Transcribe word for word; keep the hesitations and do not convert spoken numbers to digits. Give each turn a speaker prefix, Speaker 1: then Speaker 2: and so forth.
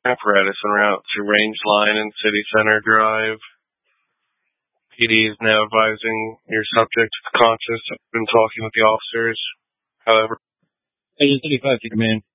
Speaker 1: apparatus en route to Range Line and City Center Drive. P D is now advising your subject is conscious. I've been talking with the officers. However,
Speaker 2: Agent thirty-five to command.